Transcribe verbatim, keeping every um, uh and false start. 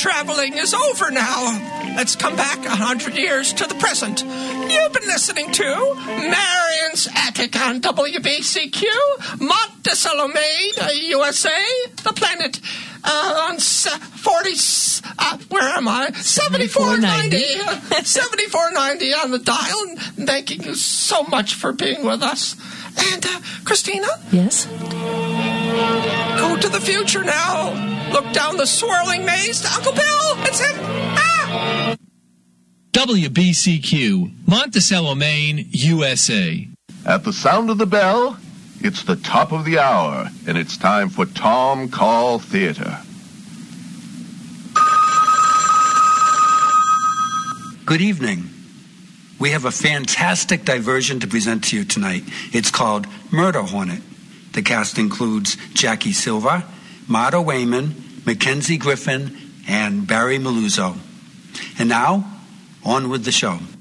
traveling is over now. Let's come back a hundred years to the present. You've been listening to Marion's Attic on W B C Q, Monte Salome, U S A, the planet uh, on forty. Uh, where am I? seventy-four ninety. seventy-four ninety on the dial. And thanking you so much for being with us. And uh, Christina? Yes? Go to the future now. Look down the swirling maze to Uncle Bill. It's him. Ah! W B C Q, Monticello, Maine, U S A. At the sound of the bell, it's the top of the hour, and it's time for Tom Call Theater. Good evening. We have a fantastic diversion to present to you tonight. It's called Murder Hornet. The cast includes Jackie Silva, Marta Wayman, Mackenzie Griffin, and Barry Maluzzo. And now, on with the show.